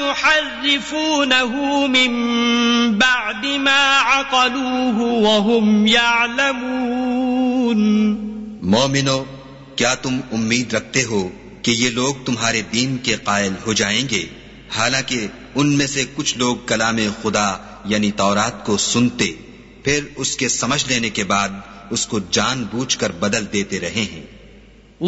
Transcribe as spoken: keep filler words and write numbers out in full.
युहर्रिफूनहु मिन बअदि मा अक़लूहु वहुम यअलमून। मोमिनो, क्या तुम उम्मीद रखते हो कि ये लोग तुम्हारे दीन के कायल हो जाएंगे, हालांकि उनमें से कुछ लोग कलामे खुदा यानी तौरात को सुनते फिर उसके समझ लेने के बाद उसको जानबूझकर बदल देते रहे हैं।